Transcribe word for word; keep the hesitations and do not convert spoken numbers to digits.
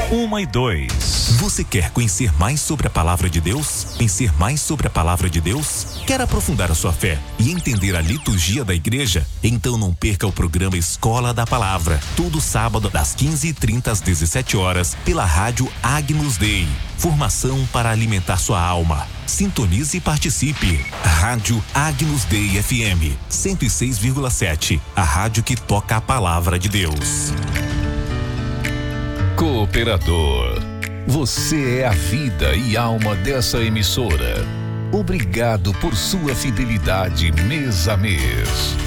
uma e dois. Você quer conhecer mais sobre a palavra de Deus? Conhecer mais sobre a palavra de Deus? Quer aprofundar a sua fé e entender a liturgia da igreja? Então não perca o programa Escola da Palavra, todo sábado das quinze e trinta às dezessete horas, pela rádio Agnus Dei. Formação para alimentar sua alma. Sintonize e participe. Rádio Agnus Dei F M cento e seis vírgula sete, a rádio que toca a palavra de Deus. Cooperador, você é a vida e alma dessa emissora. Obrigado por sua fidelidade mês a mês.